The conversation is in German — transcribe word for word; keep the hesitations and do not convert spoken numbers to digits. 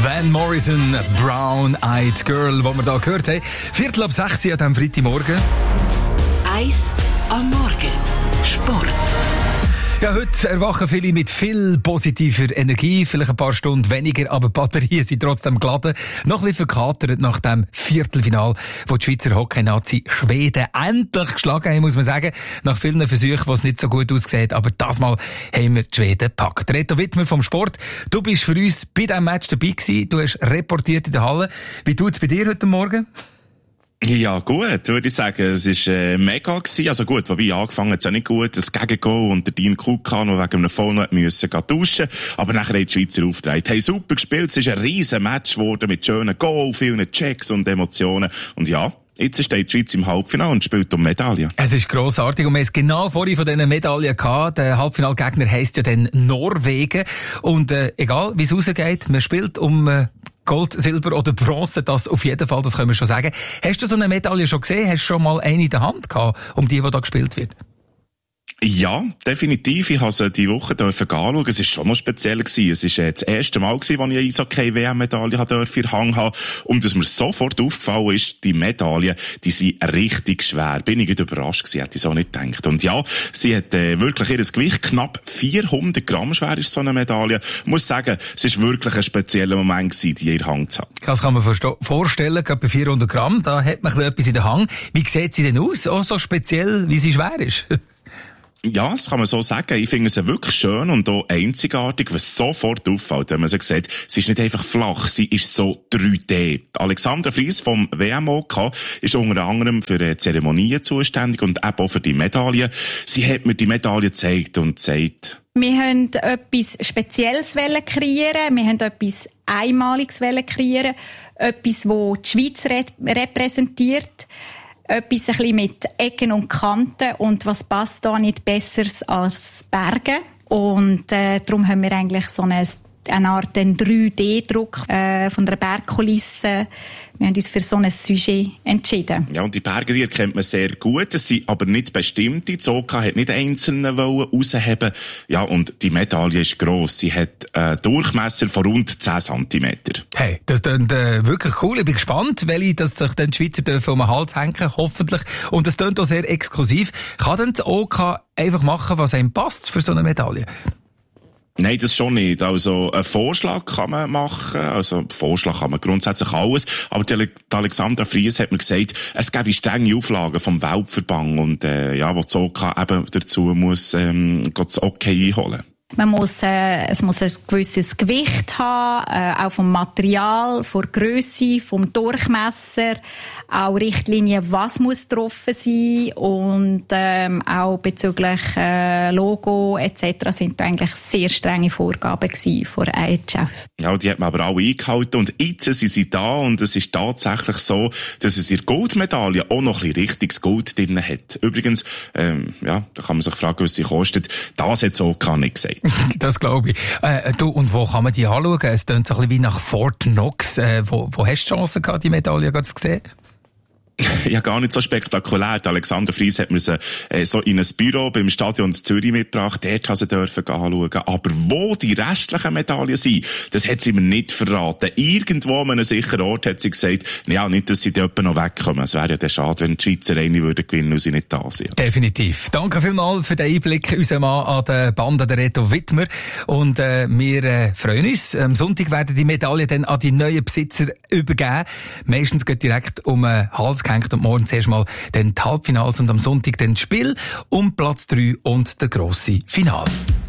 Van Morrison, Brown Eyed Girl, die wir hier gehört haben. Viertel ab sechs an diesem Freitagmorgen. Eis am Morgen. Sport. Ja, heute erwachen viele mit viel positiver Energie, vielleicht ein paar Stunden weniger, aber die Batterien sind trotzdem geladen. Noch ein bisschen verkatert nach dem Viertelfinal, wo die Schweizer Hockey-Nazi Schweden endlich geschlagen haben, muss man sagen. Nach vielen Versuchen, wo es nicht so gut aussieht, aber das Mal haben wir die Schweden gepackt. Reto Wittmer vom Sport, du bist für uns bei diesem Match dabei gewesen, du hast reportiert in der Halle. Wie tut es bei dir heute Morgen? Ja, gut, würde ich sagen. Es war äh, mega gewesen. Also gut, wobei angefangen hat es auch nicht gut. Das Gegengoal und der Dean Kukan, der wegen einem Foul noch müssen gehen duschen. Aber nachher haben die Schweizer aufgetragen. Haben super gespielt. Es ist ein riesen Match geworden mit schönen Goal, vielen Checks und Emotionen. Und ja, jetzt steht die Schweiz im Halbfinale und spielt um Medaillen. Es ist grossartig und wir haben es genau vorhin von diesen Medaillen gehabt. Der Halbfinalgegner heisst ja dann Norwegen. Und äh, egal, wie es rausgeht, man spielt um äh, Gold, Silber oder Bronze, das auf jeden Fall, das können wir schon sagen. Hast du so eine Medaille schon gesehen? Hast du schon mal eine in der Hand gehabt, um die, die da gespielt wird? Ja, definitiv. Ich habe sie diese Woche anschauen. Es war schon noch speziell gewesen. Es war das erste Mal gewesen, als ich eine Eishockey-W M-Medaille in den Hang hatte. Und dass mir sofort aufgefallen ist, die Medaillen, die sind richtig schwer. Bin ich überrascht gewesen, hätte ich so nicht gedacht. Und ja, sie hat äh, wirklich ihr Gewicht, knapp vierhundert Gramm schwer ist so eine Medaille. Ich muss sagen, es war wirklich ein spezieller Moment gewesen, die in ihr Hang zu haben. Das kann man vorstellen, gerade bei vierhundert Gramm, da hat man etwas in der Hang. Wie sieht sie denn aus? Auch so speziell, wie sie schwer ist? Ja, das kann man so sagen. Ich finde sie wirklich schön und auch einzigartig, was sofort auffällt, wenn man sie sieht. Sie ist nicht einfach flach, sie ist so drei D. Alexandra Fries vom W M O K ist unter anderem für die Zeremonien zuständig und eben auch für die Medaillen. Sie hat mir die Medaille gezeigt und gesagt: Wir wollten etwas Spezielles kreieren, wir wollten etwas Einmaliges kreieren, etwas, das die Schweiz repräsentiert. Etwas ein bisschen mit Ecken und Kanten und was passt da nicht besseres als Berge. Und äh, darum haben wir eigentlich so eine, eine Art drei D Druck äh, von der Bergkulisse. Wir haben uns für so ein Sujet entschieden. Ja, und die Berge, die erkennt man sehr gut. Es sind aber nicht bestimmte. Die O K hat nicht einzelne rausheben. Ja, und die Medaille ist gross. Sie hat einen Durchmesser von rund zehn Zentimeter. Hey, das klingt äh, wirklich cool. Ich bin gespannt, welche das sich dann die Schweizer dürfen um den Hals hängen, hoffentlich. Und das klingt auch sehr exklusiv. Kann denn das O K einfach machen, was einem passt für so eine Medaille? Nein, das schon nicht. Also, einen Vorschlag kann man machen. Also, Vorschlag kann man grundsätzlich alles. Aber die Alexandra Fries hat mir gesagt, es gäbe strenge Auflagen vom Weltverband und, äh, ja, wo das O K eben dazu muss, ähm, das Okay einholen. Man muss, äh, es muss ein gewisses Gewicht haben, äh, auch vom Material, von der Grösse, vom Durchmesser, auch Richtlinien, was muss getroffen sein und ähm, auch bezüglich äh, Logo et cetera sind eigentlich sehr strenge Vorgaben gewesen von der I H F. Ja, die hat man aber auch eingehalten und jetzt sind sie da und es ist tatsächlich so, dass es ihre Goldmedaille auch noch ein bisschen richtiges Gold drin hat. Übrigens, ähm, ja, da kann man sich fragen, was sie kostet. Das hat es auch gar nicht gesagt. Das glaube ich. Äh, du, und wo kann man die anschauen? Es klingt so ein bisschen wie nach Fort Knox. Äh, wo, wo hast du die Chance gehabt, die Medaille zu sehen? Ja, gar nicht so spektakulär. Die Alexander Fries hat mir sie äh, so in ein Büro beim Stadion Zürich mitgebracht. Dort haben sie dürfen anschauen. Aber wo die restlichen Medaillen sind, das hat sie mir nicht verraten. Irgendwo an einem sicheren Ort hat sie gesagt, ja, nicht, dass sie dort noch wegkommen. Es wäre ja dann schade, wenn die Schweizer eine würden gewinnen und sie nicht da sind. Definitiv. Danke vielmals für den Einblick, unser Mann an der Bande, der Reto Wittmer. Und äh, wir äh, freuen uns. Am Sonntag werden die Medaillen dann an die neuen Besitzer übergeben. Meistens geht direkt um einen Hals gehängt und morgen zuerst mal dann die Halbfinals und am Sonntag dann das Spiel um Platz drei und der grosse Finale.